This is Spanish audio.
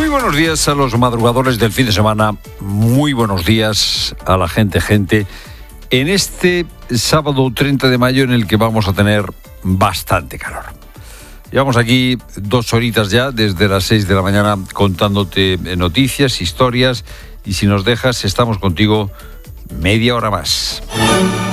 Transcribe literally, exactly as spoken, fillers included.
buenos días a los madrugadores del fin de semana, muy buenos días a la gente, gente, en este sábado treinta de mayo en el que vamos a tener bastante calor. Llevamos aquí dos horitas ya, desde las seis de la mañana, contándote noticias, historias, y si nos dejas, estamos contigo media hora más.